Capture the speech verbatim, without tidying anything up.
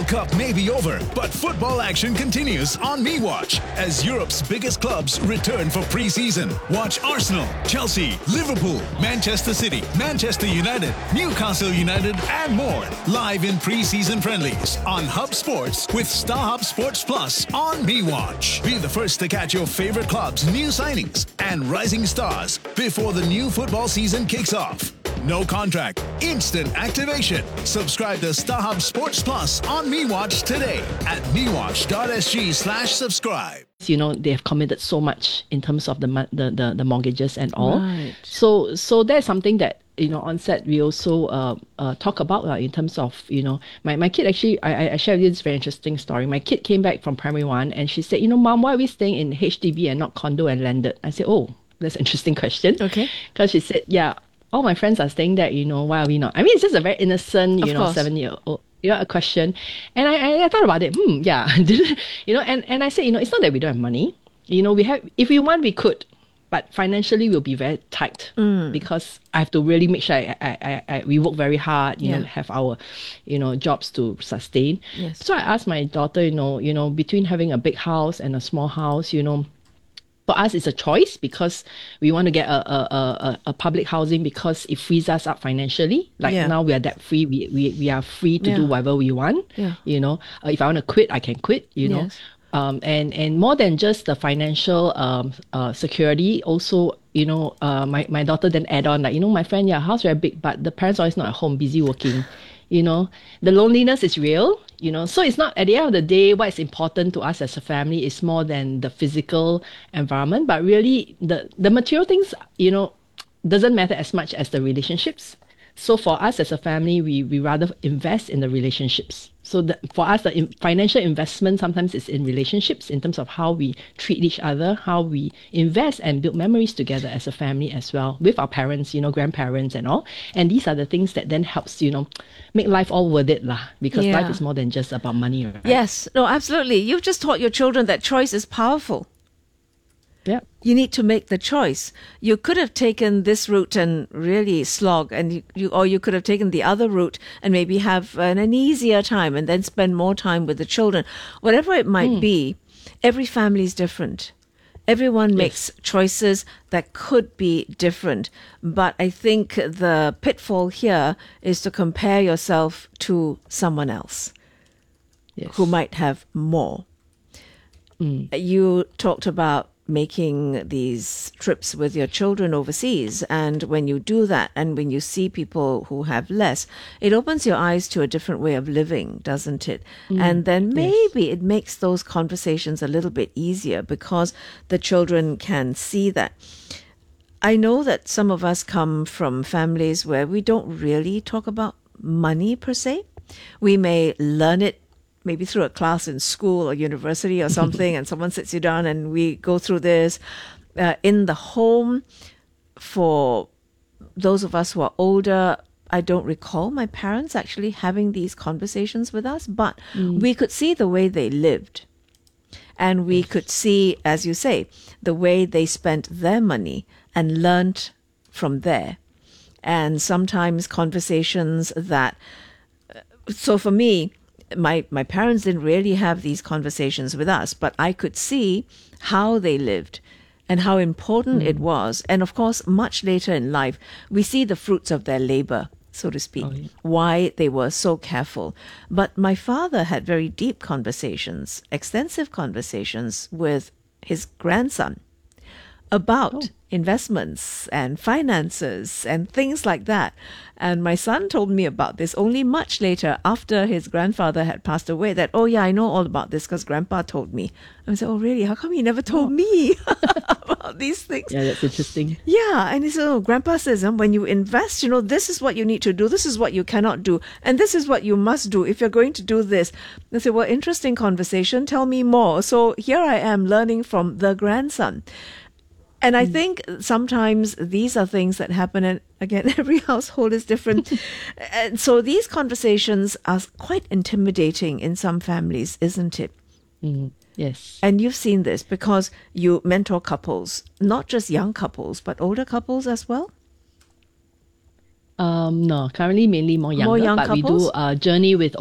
Cup may be over, but football action continues on MeWatch as Europe's biggest clubs return for pre-season. Watch Arsenal, Chelsea, Liverpool, Manchester City, Manchester United, Newcastle United, and more live in pre-season friendlies on Hub Sports with StarHub Sports Plus on MeWatch. Be the first to catch your favorite clubs' new signings and rising stars before the new football season kicks off. No contract, instant activation. Subscribe to StarHub Sports Plus on MeWatch today at mewatch.sg slash subscribe. You know, they have committed so much in terms of the mo- the, the, the mortgages and all. Right. So so that's something that, you know, on set we also uh, uh, talk about uh, in terms of, you know, my, my kid actually, I, I shared with you this very interesting story. My kid came back from primary one and she said, you know, Mom, why are we staying in H D B and not condo and landed? I said, oh, that's an interesting question. Okay. Because she said, yeah, all my friends are staying there, you know, why are we not? I mean, it's just a very innocent, you Of know, course. seven-year-old, you know, a question. And I, I, I thought about it, hmm, yeah. you know, and, and I said, you know, it's not that we don't have money. You know, we have, if we want, we could. But financially, we'll be very tight Mm. because I have to really make sure I, I, I, I, we work very hard, you Yeah. know, have our, you know, jobs to sustain. Yes. So I asked my daughter, you know, you know, between having a big house and a small house, you know, for us, it's a choice because we want to get a a, a, a public housing because it frees us up financially. Like Yeah. now we are debt free. We, we, we are free to Yeah. do whatever we want. Yeah. You know, uh, if I want to quit, I can quit, you know. Yes. Um, and, and more than just the financial um, uh, security, also, you know, uh, my, my daughter then add on, like, you know, my friend, yeah, house very big, but the parents always not at home, busy working. You know, the loneliness is real, you know. So it's not, at the end of the day, what is important to us as a family is more than the physical environment, but really the, the material things, you know, doesn't matter as much as the relationships. So for us as a family, we, we rather invest in the relationships. So the, for us, the in, financial investment sometimes is in relationships in terms of how we treat each other, how we invest and build memories together as a family as well with our parents, you know, grandparents and all. And these are the things that then helps, you know, make life all worth it lah. Because Yeah. life is more than just about money, right? Yes, no, absolutely. You've just taught your children that choice is powerful. Yeah. You need to make the choice. You could have taken this route and really slog, and you, you or you could have taken the other route and maybe have an, an easier time and then spend more time with the children. Whatever it might be, every family is different. Everyone makes choices that could be different. But I think the pitfall here is to compare yourself to someone else Yes. who might have more. You talked about making these trips with your children overseas, and when you do that and when you see people who have less, it opens your eyes to a different way of living, doesn't it? And then maybe it makes those conversations a little bit easier because the children can see that. I know that some of us come from families where we don't really talk about money per se. We may learn it maybe through a class in school or university or something, and someone sits you down and we go through this. Uh, in the home, for those of us who are older, I don't recall my parents actually having these conversations with us, but we could see the way they lived. And we could see, as you say, the way they spent their money and learnt from there. And sometimes conversations that, so for me, my, my parents didn't really have these conversations with us, but I could see how they lived and how important it was. And of course, much later in life, we see the fruits of their labor, so to speak, Oh, yeah. why they were so careful. But my father had very deep conversations, extensive conversations with his grandson about investments and finances and things like that. And my son told me about this only much later after his grandfather had passed away, that, oh yeah, I know all about this because grandpa told me. I said, oh really? How come he never told me about these things? Yeah, that's interesting. Yeah, and he said, oh, grandpa says, um, when you invest, you know, this is what you need to do, this is what you cannot do, and this is what you must do if you're going to do this. I said, well, interesting conversation, tell me more. So here I am learning from the grandson. And I think sometimes these are things that happen, and again, every household is different. And so these conversations are quite intimidating in some families, isn't it? Mm, yes. And you've seen this because you mentor couples, not just young couples, but older couples as well? Um, no, currently mainly more younger, young but we do couples? a journey with